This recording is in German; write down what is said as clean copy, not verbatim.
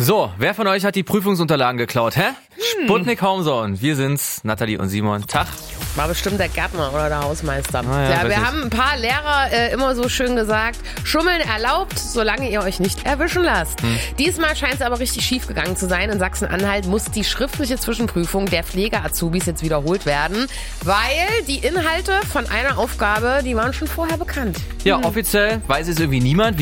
So, wer von euch hat die Prüfungsunterlagen geklaut, hä? Sputnik Homezone. Wir sind's, Nathalie und Simon. Tag. War bestimmt der Gärtner oder der Hausmeister. Ja, wir haben ein paar Lehrer immer so schön gesagt, Schummeln erlaubt, solange ihr euch nicht erwischen lasst. Diesmal scheint es aber richtig schief gegangen zu sein. In Sachsen-Anhalt muss die schriftliche Zwischenprüfung der Pflege-Azubis jetzt wiederholt werden, weil die Inhalte von einer Aufgabe, die waren schon vorher bekannt. Ja, offiziell weiß es irgendwie niemand.